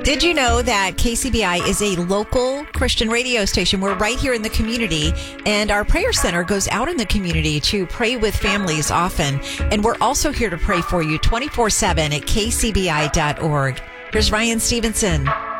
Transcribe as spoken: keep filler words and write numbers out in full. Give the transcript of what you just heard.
Did you know that K C B I is a local Christian radio station? We're right here in the community, and our prayer center goes out in the community to pray with families often. And we're also here to pray for you twenty-four seven at k c b i dot org. Here's Ryan Stevenson.